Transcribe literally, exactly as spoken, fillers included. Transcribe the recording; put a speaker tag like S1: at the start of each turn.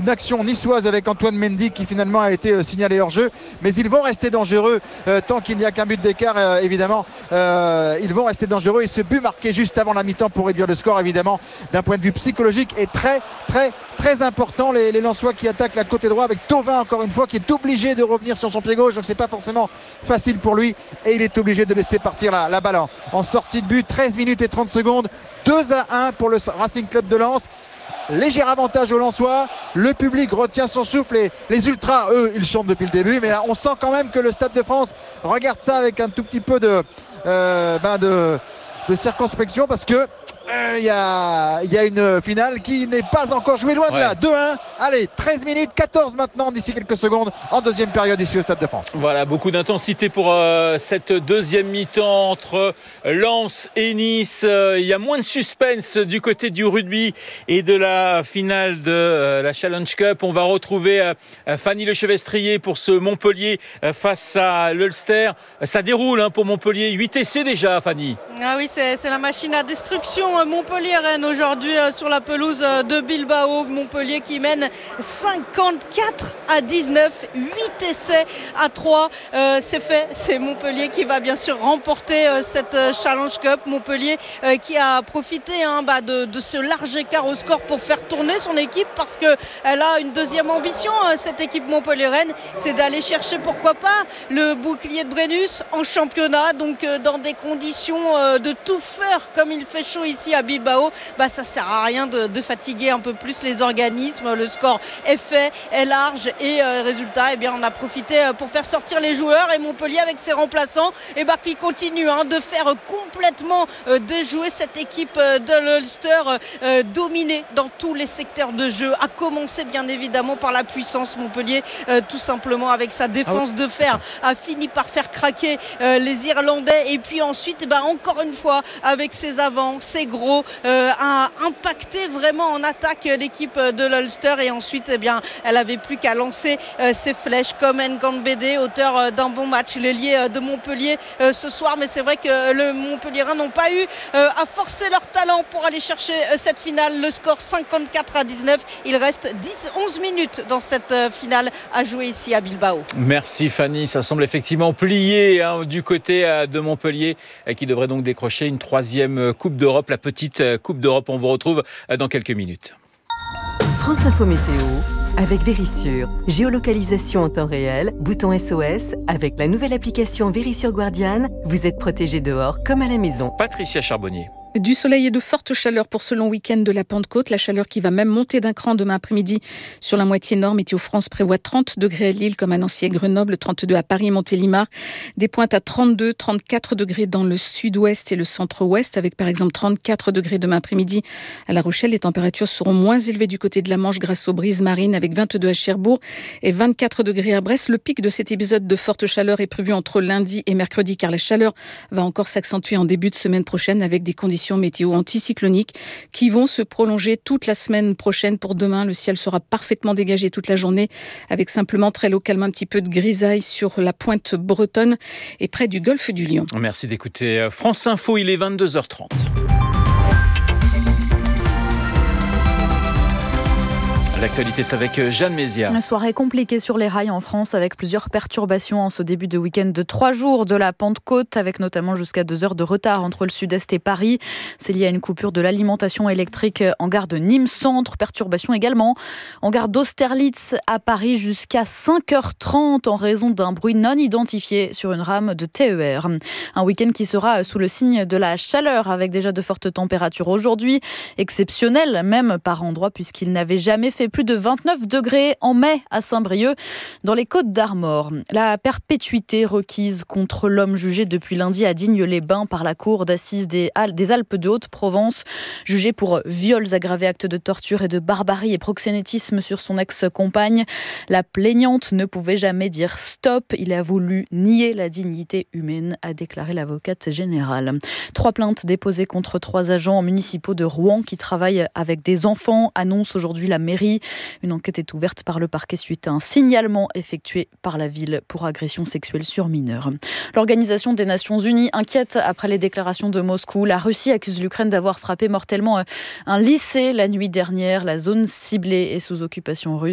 S1: une action niçoise avec Antoine Mendy qui finalement a été euh, signalé hors jeu, mais ils vont rester dangereux euh, tant qu'il n'y a qu'un but d'écart euh, évidemment euh, ils vont rester dangereux et ce but marqué juste avant la mi-temps pour réduire le score évidemment d'un point de vue psychologique est très très très important. Les, les Lensois qui attaquent la côté droit avec Thauvin encore une fois qui est obligé de revenir sur son pied gauche, donc c'est pas forcément facile pour lui et il est obligé de laisser partir la, la balle en, en sortie de but. Treize minutes et trente secondes, deux à un pour le Racing Club de Lens. Léger avantage aux Lensois, le public retient son souffle et les ultras eux ils chantent depuis le début, mais là on sent quand même que le Stade de France regarde ça avec un tout petit peu de euh, ben de, de circonspection parce que il euh, y, a, y a une finale qui n'est pas encore jouée, loin de ouais. là. Deux un, allez, treize minutes, quatorze maintenant d'ici quelques secondes en deuxième période ici au Stade de France.
S2: Voilà, beaucoup d'intensité pour euh, cette deuxième mi-temps entre Lens et Nice. Il euh, y a moins de suspense du côté du rugby et de la finale de euh, la Challenge Cup. On va retrouver euh, Fanny Lechevestrier pour ce Montpellier euh, face à l'Ulster. Ça déroule hein, pour Montpellier, huit essais déjà, Fanny.
S3: Ah oui, c'est, c'est la machine à destruction. Montpellier-Rennes aujourd'hui euh, sur la pelouse euh, de Bilbao. Montpellier qui mène cinquante-quatre à dix-neuf, huit essais à trois. Euh, c'est fait, c'est Montpellier qui va bien sûr remporter euh, cette euh, Challenge Cup. Montpellier euh, qui a profité hein, bah, de, de ce large écart au score pour faire tourner son équipe parce qu'elle a une deuxième ambition, euh, cette équipe Montpellier-Rennes, c'est d'aller chercher pourquoi pas le bouclier de Brennus en championnat, donc euh, dans des conditions euh, de tout faire comme il fait chaud ici à Bilbao, bah ça sert à rien de, de fatiguer un peu plus les organismes. Le score est fait, est large et euh, résultat, eh bien on a profité pour faire sortir les joueurs et Montpellier avec ses remplaçants, et bah qui continue hein, de faire complètement euh, déjouer cette équipe euh, de l'Ulster, euh, dominée dans tous les secteurs de jeu. A commencer bien évidemment par la puissance. Montpellier, euh, tout simplement avec sa défense de fer, a fini par faire craquer euh, les Irlandais et puis ensuite, eh ben, encore une fois avec ses avants, ses gros, euh, a impacté vraiment en attaque l'équipe de l'Ulster et ensuite eh bien, elle avait plus qu'à lancer euh, ses flèches comme Ngambede, auteur euh, d'un bon match, l'ailier euh, de Montpellier euh, ce soir, mais c'est vrai que le Montpellierin n'ont pas eu euh, à forcer leur talent pour aller chercher euh, cette finale. Le score cinquante-quatre à dix-neuf, il reste dix onze minutes dans cette euh, finale à jouer ici à Bilbao.
S2: Merci Fanny, ça semble effectivement plié hein, du côté euh, de Montpellier euh, qui devrait donc décrocher une troisième Coupe d'Europe, la petite Coupe d'Europe. On vous retrouve dans quelques minutes.
S4: France Info Météo avec Vérissure. Géolocalisation en temps réel, bouton S O S. Avec la nouvelle application Vérissure Guardian, vous êtes protégé dehors comme à la maison.
S2: Patricia Charbonnier.
S5: Du soleil et de fortes chaleurs pour ce long week-end de la Pentecôte. La chaleur qui va même monter d'un cran demain après-midi sur la moitié nord. Météo France prévoit trente degrés à Lille comme à Nancy et Grenoble, trente-deux à Paris et Montélimar. Des pointes à trente-deux, trente-quatre degrés dans le sud-ouest et le centre-ouest, avec par exemple trente-quatre degrés demain après-midi à La Rochelle. Les températures seront moins élevées du côté de la Manche grâce aux brises marines, avec vingt-deux à Cherbourg et vingt-quatre degrés à Brest. Le pic de cet épisode de forte chaleur est prévu entre lundi et mercredi, car la chaleur va encore s'accentuer en début de semaine prochaine avec des conditions météo anticycloniques qui vont se prolonger toute la semaine prochaine. Pour demain, le ciel sera parfaitement dégagé toute la journée avec simplement très localement un petit peu de grisaille sur la pointe bretonne et près du golfe du Lion.
S2: Merci d'écouter France Info, il est vingt-deux heures trente. L'actualité, c'est avec Jeanne Mézia.
S6: Une soirée compliquée sur les rails en France avec plusieurs perturbations en ce début de week-end de trois jours de la Pentecôte, avec notamment jusqu'à deux heures de retard entre le sud-est et Paris. C'est lié à une coupure de l'alimentation électrique en gare de Nîmes Centre. Perturbation également en gare d'Austerlitz à Paris jusqu'à cinq heures trente en raison d'un bruit non identifié sur une rame de T E R. Un week-end qui sera sous le signe de la chaleur avec déjà de fortes températures aujourd'hui, exceptionnelles même par endroits puisqu'il n'avait jamais fait plus de vingt-neuf degrés en mai à Saint-Brieuc, dans les Côtes-d'Armor. La perpétuité requise contre l'homme jugé depuis lundi à Digne-les-Bains par la cour d'assises des, des Alpes de Haute-Provence, jugé pour viols aggravés, actes de torture et de barbarie et proxénétisme sur son ex-compagne. La plaignante ne pouvait jamais dire stop. Il a voulu nier la dignité humaine, a déclaré l'avocate générale. Trois plaintes déposées contre trois agents municipaux de Rouen qui travaillent avec des enfants, annonce aujourd'hui la mairie. Une enquête est ouverte par le parquet suite à un signalement effectué par la ville pour agression sexuelle sur mineurs. L'Organisation des Nations Unies inquiète après les déclarations de Moscou. La Russie accuse l'Ukraine d'avoir frappé mortellement un lycée la nuit dernière. La zone ciblée est sous occupation russe.